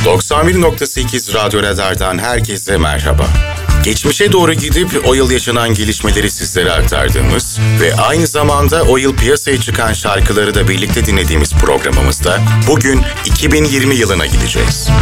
91.8 Radyo Radar'dan herkese merhaba. Geçmişe doğru gidip o yıl yaşanan gelişmeleri sizlere aktardığımız ve aynı zamanda o yıl piyasaya çıkan şarkıları da birlikte dinlediğimiz programımızda bugün 2020 yılına gideceğiz.